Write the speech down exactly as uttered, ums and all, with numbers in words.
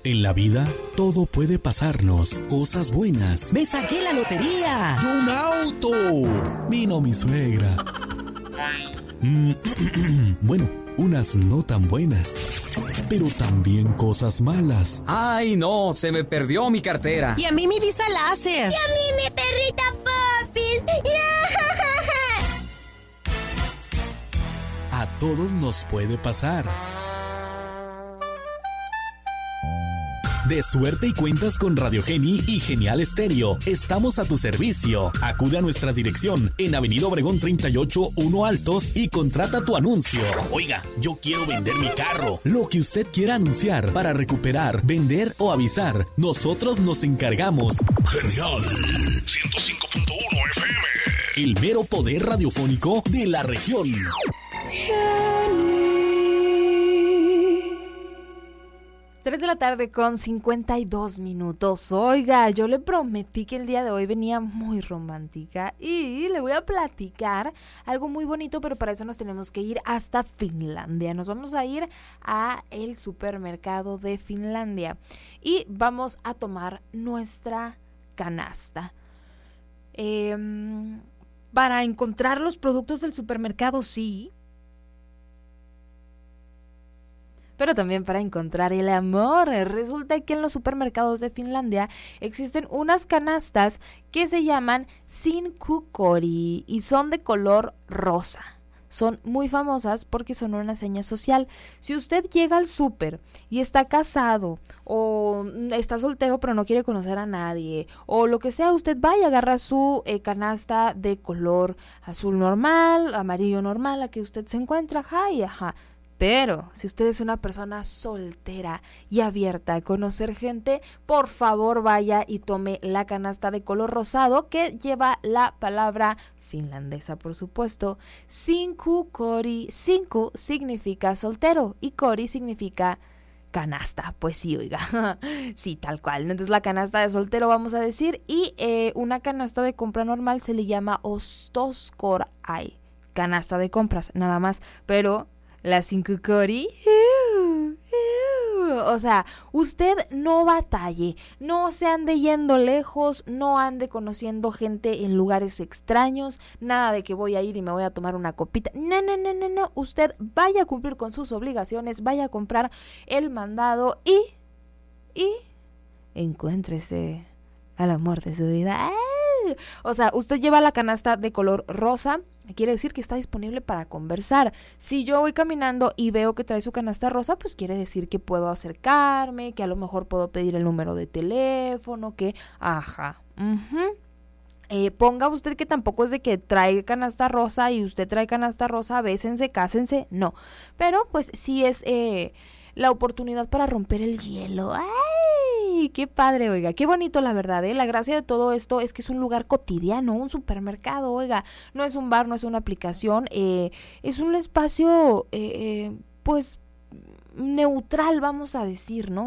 En la vida, todo puede pasarnos. Cosas buenas. ¡Me saqué la lotería! ¡Y un auto! Vino mi suegra. Mm, bueno, unas no tan buenas, pero también cosas malas. ¡Ay, no! Se me perdió mi cartera. Y a mí mi visa láser. Y a mí mi perrita Popis. A todos nos puede pasar. De suerte y cuentas con Radio Geni y Genial Estéreo. Estamos a tu servicio. Acude a nuestra dirección en Avenida Obregón treinta y ocho, uno Altos y contrata tu anuncio. Oiga, yo quiero vender mi carro. Lo que usted quiera anunciar para recuperar, vender o avisar, nosotros nos encargamos. Genial. ciento cinco punto uno F M. El mero poder radiofónico de la región. tres de la tarde con cincuenta y dos minutos. Oiga, yo le prometí que el día de hoy venía muy romántica y le voy a platicar algo muy bonito, pero para eso nos tenemos que ir hasta Finlandia. Nos vamos a ir a el supermercado de Finlandia y vamos a tomar nuestra canasta. Eh, para encontrar los productos del supermercado, sí, pero también para encontrar el amor. Resulta que en los supermercados de Finlandia existen unas canastas que se llaman Sinkukori y son de color rosa. Son muy famosas porque son una seña social. Si usted llega al súper y está casado o está soltero pero no quiere conocer a nadie o lo que sea, usted va y agarra su eh, canasta de color azul normal, amarillo normal, la que usted se encuentra, ajá, y ajá. Pero si usted es una persona soltera y abierta a conocer gente, por favor vaya y tome la canasta de color rosado que lleva la palabra finlandesa, por supuesto, Sinkukori. Sinku significa soltero y Kori significa canasta. Pues sí, oiga, sí, tal cual. Entonces la canasta de soltero vamos a decir, y eh, una canasta de compra normal se le llama Ostoskorai, canasta de compras, nada más, pero la Sinkukori, uh, uh, o sea, usted no batalle, no se ande yendo lejos, no ande conociendo gente en lugares extraños, nada de que voy a ir y me voy a tomar una copita, no, no, no, no, no, usted vaya a cumplir con sus obligaciones, vaya a comprar el mandado y, y, encuéntrese al amor de su vida. ¡Ay! O sea, usted lleva la canasta de color rosa, quiere decir que está disponible para conversar. Si yo voy caminando y veo que trae su canasta rosa, pues quiere decir que puedo acercarme, que a lo mejor puedo pedir el número de teléfono, que, ajá, uh-huh. Eh, ponga usted que tampoco es de que trae canasta rosa y usted trae canasta rosa, bésense, cásense, no. Pero pues sí es eh, la oportunidad para romper el hielo. ¡Ay! ¡Qué padre, oiga! ¡Qué bonito, la verdad! ¿eh? La gracia de todo esto es que es un lugar cotidiano, un supermercado, oiga. No es un bar, no es una aplicación, eh, es un espacio, eh, eh, pues, neutral, vamos a decir, ¿no?